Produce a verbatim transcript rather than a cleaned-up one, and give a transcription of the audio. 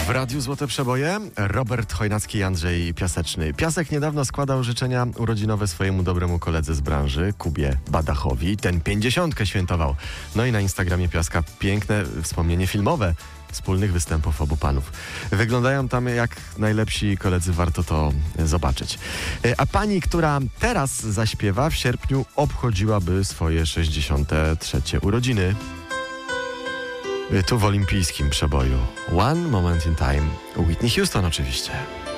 W Radiu Złote Przeboje Robert Chojnacki i Andrzej Piaseczny. Piasek niedawno składał życzenia urodzinowe swojemu dobremu koledze z branży, Kubie Badachowi. Ten pięćdziesiątkę świętował. No i na Instagramie Piaska piękne wspomnienie filmowe wspólnych występów obu panów. Wyglądają tam jak najlepsi koledzy, warto to zobaczyć. A pani, która teraz zaśpiewa, w sierpniu obchodziłaby swoje sześćdziesiąte trzecie urodziny. Tu w olimpijskim przeboju One Moment in Time, Whitney Houston oczywiście.